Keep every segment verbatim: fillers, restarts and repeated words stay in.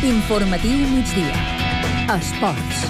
Informatiu migdia. Esports.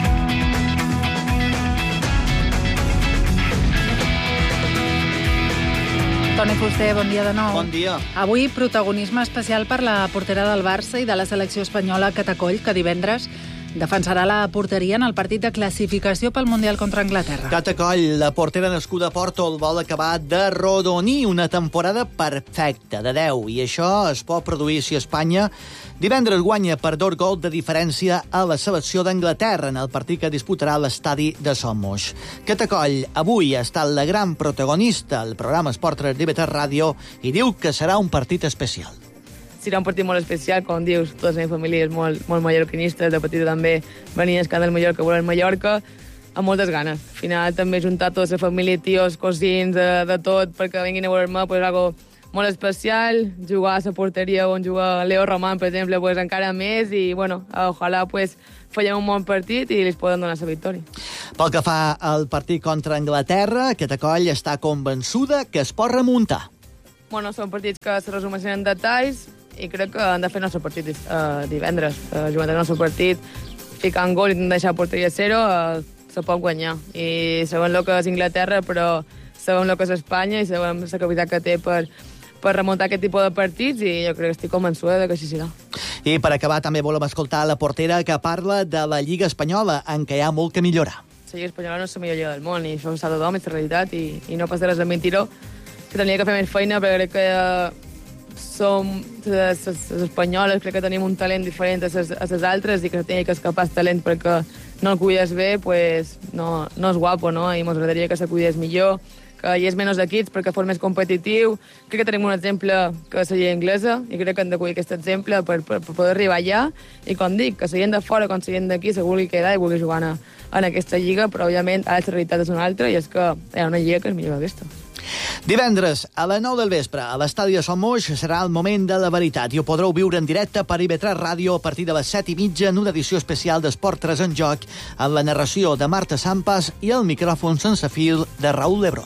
Toni Fuster, bon dia de nou. Bon dia. Avui, protagonisme especial per la portera del Barça i de la selecció espanyola Cata Coll, que divendres defensarà la porteria en el partit de classificació pel Mundial contra Anglaterra. Cata Coll, la portera nascuda a Porto, el vol acabar de rodonir una temporada perfecta, de deu, i això es pot produir si Espanya divendres guanya per dos gols de diferència a la selecció d'Anglaterra en el partit que disputarà a l'estadi de Somos. Cata Coll avui ha estat la gran protagonista al programa Esport tres de I V tres Ràdio i diu que serà un partit especial. Serà un partit molt especial, com dius, tota la meva família és molt, molt mallorquinistes, de petita també venia a del Mallorca, voler Mallorca, amb moltes ganes. Al final també juntar tota la família, tios, cosins, de, de tot, perquè vinguin a veure-me, pues, algo molt especial, jugar a la porteria on juga Leo Román, per exemple, pues, encara més, i bueno, ojalà pues, fallem un bon partit i els poden donar la victòria. Pel que fa al partit contra Anglaterra, Cata Coll està convençuda que es pot remuntar. Bueno, són partits que se resumeixen en detalls, i crec que han de fer el nostre partit uh, divendres. Uh, jugant el nostre partit, ficant gol i deixar porteria a zero, uh, se pot guanyar. I sabem el que és Inglaterra, però sabem el que és Espanya i sabem la capacitat que té per, per remuntar aquest tipus de partits, i jo crec que estic convençuda que així serà. I per acabar també volem escoltar la portera que parla de la Lliga Espanyola, en què hi ha molt que millorar. La Lliga Espanyola no és la millor lliga del món, i això ho sap tothom, és la realitat, i, i no passaràs de mentiró, que tenia que fer més feina, perquè crec que uh, som les, les, les espanyoles, crec que tenim un talent diferent a les, a les altres, i que tenia que escapar el talent perquè no el cuides bé, pues no, no és guapo, no? I ens agradaria que se cuidés millor, que hi és menys equips perquè fos més competitiu. Crec que tenim un exemple que és la lliga anglesa, i crec que hem de cuidar aquest exemple per, per, per poder arribar allà, i com dic, que la gent de fora com la gent d'aquí se vulgui quedar i vulgui jugar en, en aquesta lliga, però òbviament ara la realitat és una altra, i és que hi ha una lliga que és millor que aquesta. Divendres, a les nou del vespre, a l'estadi de Somos, serà el moment de la veritat i ho podreu viure en directe per I V tres Ràdio a partir de les set i mitja en una edició especial d'Esport tres en Joc, amb la narració de Marta Sampas i el micròfon sense fil de Raül Lebrón.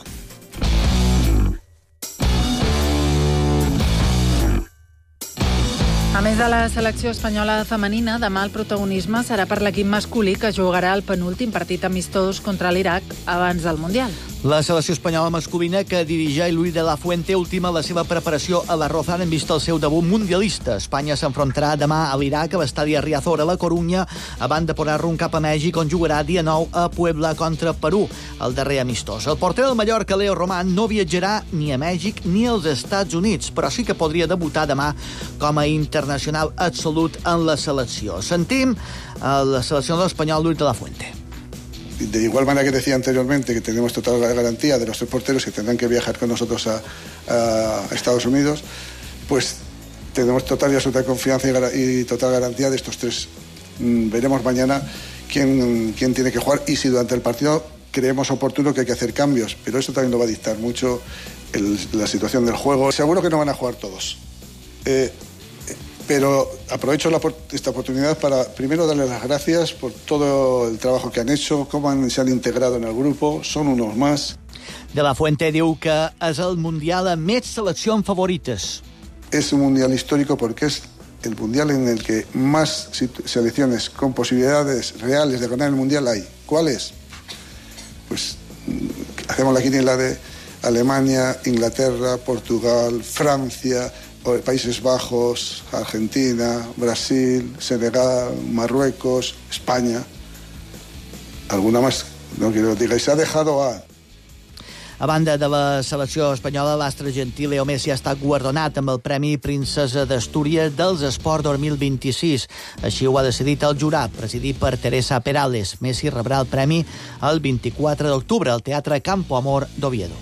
A més de la selecció espanyola femenina, demà el protagonisme serà per l'equip masculí, que jugarà el penúltim partit amistós contra l'Iraq abans del Mundial. La selecció espanyola masculina, que dirigeix Luis de la Fuente, última la seva preparació a la Rozan en vista el seu debut mundialista. Espanya s'enfrontarà demà a l'Iraq a l'estadi Riazor a la Corunya, abans de posar rumb cap a Mèxic, on jugarà dia nou a Puebla contra Perú, el darrer amistós. El porter del Mallorca, Leo Román, no viatjarà ni a Mèxic ni als Estats Units, però sí que podria debutar demà com a internacional absolut en la selecció. Sentim el seleccionador espanyol Luis de la Fuente. De igual manera que decía anteriormente que tenemos total garantía de los tres porteros que tendrán que viajar con nosotros a, a Estados Unidos, pues tenemos total y absoluta confianza y, y total garantía de estos tres. Mm, veremos mañana quién, quién tiene que jugar y si durante el partido creemos oportuno que hay que hacer cambios, pero eso también lo va a dictar mucho el, la situación del juego. Seguro que no van a jugar todos. Eh, Pero aprovecho la, esta oportunidad para primero darles las gracias por todo el trabajo que han hecho, cómo han, se han integrado en el grupo, son unos más. De la Fuente diu que és el Mundial amb més seleccions favorites. Es un Mundial histórico porque es el Mundial en el que más selecciones con posibilidades reales de ganar el Mundial hay. ¿Cuáles? Pues hacemos la quiniela de Alemania, Inglaterra, Portugal, Francia, Países Bajos, Argentina, Brasil, Senegal, Marruecos, España. Alguna más, no quiero que digáis, se ha dejado a... A banda de la selecció espanyola, l'astre argentí Leo Messi ha estat guardonat amb el Premi Princesa d'Astúries dels Esports dos mil vint-i-sis. Així ho ha decidit el jurat, presidit per Teresa Perales. Messi rebrà el premi el vint-i-quatre d'octubre al Teatre Campo Amor d'Oviedo.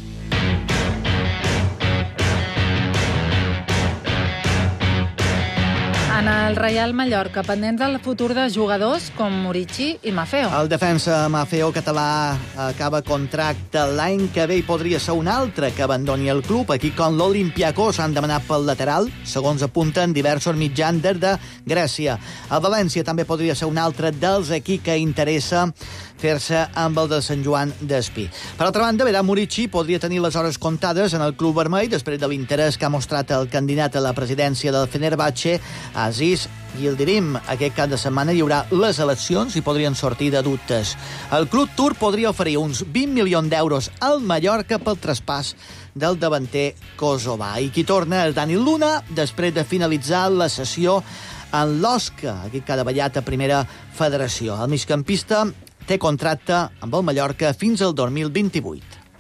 En el Reial Mallorca, pendents del futur de jugadors com Murici i Maffeo. El defensa Maffeo català acaba contracte l'any que ve i podria ser un altre que abandoni el club. Aquí, com l'Olympiakos, han demanat pel lateral, segons apunten diversos mitjans des de Grècia. El València també podria ser un altre dels equips que interessa fer-se amb el de Sant Joan d'Espí. Per altra banda, Vedat Murici podria tenir les hores comptades en el club vermell després de l'interès que ha mostrat el candidat a la presidència del Fenerbahçe, Aziz Yildirim. Aquest cap de setmana hi haurà les eleccions i podrien sortir de dubtes. El club turc podria oferir uns vint milions d'euros al Mallorca pel traspàs del davanter kosovà. I qui torna és Dani Luna, després de finalitzar la sessió en l'Osca, aquest que ha davallat a primera federació. El migcampista té contracte amb el Mallorca fins al dos mil vint-i-vuit.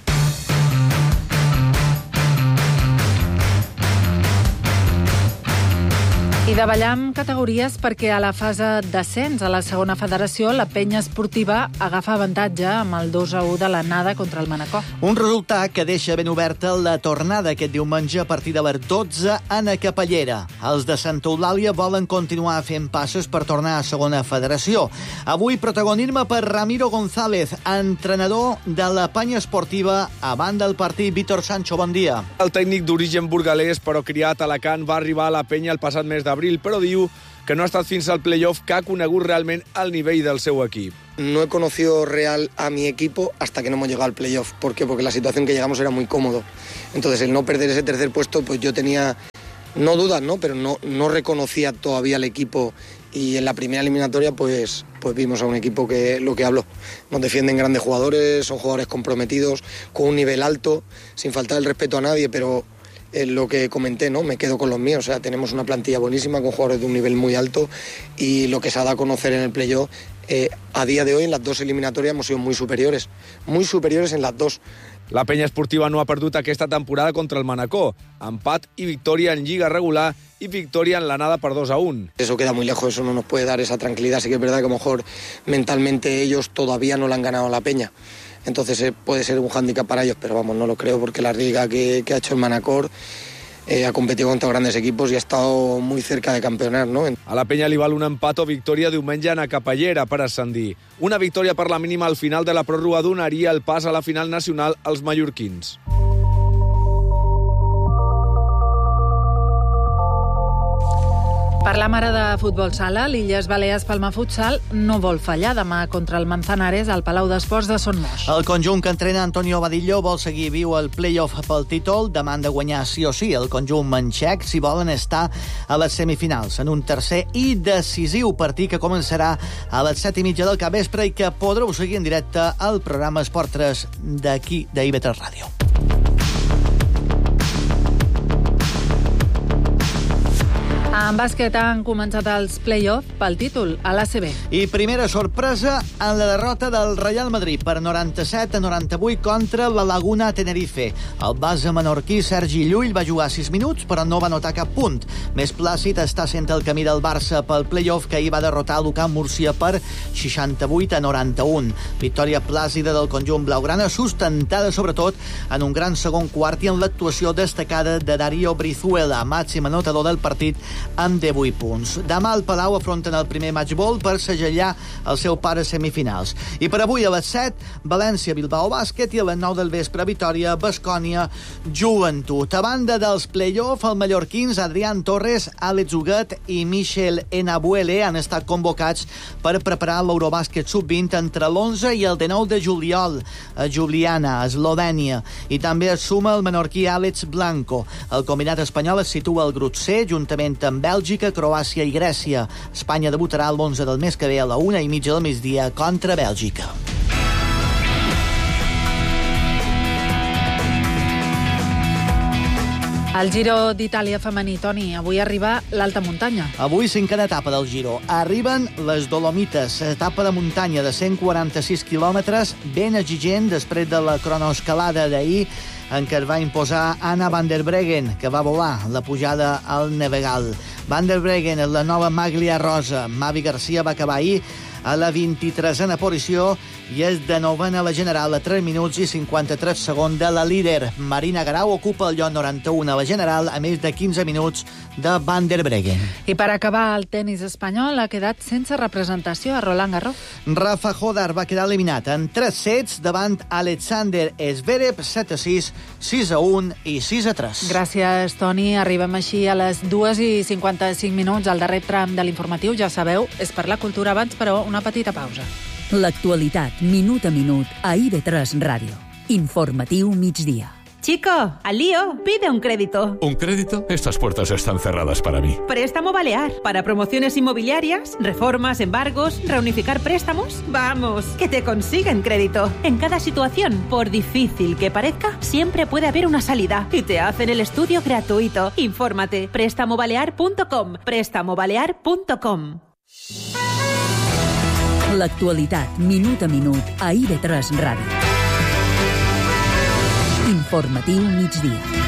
I davallam categories perquè a la fase d'ascens a la segona federació la penya esportiva agafa avantatge amb el dos a u de l'anada contra el Manacor. Un resultat que deixa ben oberta la tornada aquest diumenge a partir de les dotze a Capellera. Els de Santa Eulàlia volen continuar fent passes per tornar a segona federació. Avui protagonisme per Ramiro González, entrenador de la penya esportiva a banda del partit. Víctor Sancho, bon dia. El tècnic d'origen burgalès, però criat a Alacant, va arribar a la penya el passat mes d'abril, però diu que no ha estat fins al playoff que ha conegut realment el nivell del seu equip. No he conocido real a mi equipo hasta que no hemos llegado al playoff. ¿Por qué? Porque la situación que llegamos era muy cómodo. Entonces, el no perder ese tercer puesto, pues yo tenía, no dudas, ¿no? Pero no, no reconocía todavía al equipo. Y en la primera eliminatoria, pues, pues vimos a un equipo que, lo que habló, nos defienden grandes jugadores, son jugadores comprometidos, con un nivel alto, sin faltar el respeto a nadie, pero es lo que comenté, ¿no? Me quedo con los míos. O sea, tenemos una plantilla buenísima con jugadores de un nivel muy alto y lo que se ha dado a conocer en el playoff, eh, a día de hoy en las dos eliminatorias hemos sido muy superiores, muy superiores en las dos. La penya esportiva no ha perdut aquesta temporada contra el Manacor. Empat i victòria en lliga regular y victoria en l'anada per dos a un. Eso queda muy lejos, eso no nos puede dar esa tranquilidad. Sí que es verdad que a lo mejor mentalmente ellos todavía no le han ganado a la peña. Entonces eh, puede ser un hándicap para ellos, pero vamos, no lo creo porque la liga que, que ha hecho el Manacor eh, ha competido contra grandes equipos y ha estado muy cerca de campeonar, ¿no? A la penya li val un empat o victòria diumenge a Capellera per ascendir. Una victòria per la mínima al final de la pròrroga donaria el pas a la final nacional als mallorquins. Parlam ara de futbol sala. L'Illes Balears Palma Futsal no vol fallar demà contra el Manzanares al Palau d'Esports de Son Moix. El conjunt que entrena Antonio Badillo vol seguir viu el play-off pel títol. Demà han de guanyar sí o sí el conjunt manxec si volen estar a les semifinals en un tercer i decisiu partit que començarà a les set i mitja del capvespre i que podreu seguir en directe al programa Esport tres d'aquí, d'I V tres Ràdio. En bàsquet han començat els play-off pel títol a l'A C B. I primera sorpresa en la derrota del Real Madrid per noranta-set a noranta-vuit contra la Laguna Tenerife. El base menorquí Sergi Llull va jugar sis minuts però no va anotar cap punt. Més plàcid està sent el camí del Barça pel play-off que ahir va derrotar l'U-Camp Múrcia per seixanta-vuit a noranta-un. Victòria plàcida del conjunt blaugrana, sustentada sobretot en un gran segon quart i en l'actuació destacada de Darío Brizuela, màxim anotador del partit amb divuit punts. Demà al Palau afronten el primer matchball per segellar el seu pas a semifinals. I per avui a les set, València-Bilbao Bàsquet i a les nou del vespre, Vitòria, Bascònia, Joventut. A banda dels play-off, els mallorquins Adrián Torres, Àlex Huguet i Michel Enabuele han estat convocats per preparar l'Eurobàsquet sub vint entre l'onze i el dinou de juliol a Ljubljana, a Eslovènia. I també es suma el menorquí Àlex Blanco. El combinat espanyol es situa al grup C, juntament amb Bèlgica, Croàcia i Grècia. Espanya debutarà l'onze del mes que ve a la una i mitja del migdia contra Bèlgica. El Giro d'Itàlia femení, Toni, avui arriba l'alta muntanya. Avui cinquena etapa del Giro. Arriben les Dolomites, etapa de muntanya de cent quaranta-sis quilòmetres, ben exigent després de la cronoescalada d'ahir, en què es va imposar Anna van der Breggen, que va volar la pujada al Nevegal. Van der Breggen és la nova Maglia Rosa. Mavi Garcia va acabar ahir a la vint-i-tresena posició i és de novena a la general a tres minuts i cinquanta-tres segons de la líder. Marina Garau ocupa el lloc noranta-u a la general a més de quinze minuts de Van der Breggen. I per acabar, el tennis espanyol ha quedat sense representació a Roland Garros. Rafa Jodar va quedar eliminat en tres sets davant Alexander Zverev, set a sis, sis a un i sis a tres. Gràcies, Toni. Arribem així a les dues i cinquanta-cinc minuts. El darrer tram de l'informatiu, ja sabeu, és per la cultura abans, però una petita pausa. L'actualitat, minut a minut, a I V tres Ràdio. Informatiu migdia. Chico, al lío, pide un crédito. ¿Un crédito? Estas puertas están cerradas para mí. Préstamo Balear. Para promociones inmobiliarias, reformas, embargos, reunificar préstamos. Vamos, que te consiguen crédito. En cada situación, por difícil que parezca, siempre puede haber una salida. Y te hacen el estudio gratuito. Infórmate. préstamo balear punto com. préstamo balear punto com. L'actualitat, minut a minut, a I V tres Ràdio. Informatiu migdia.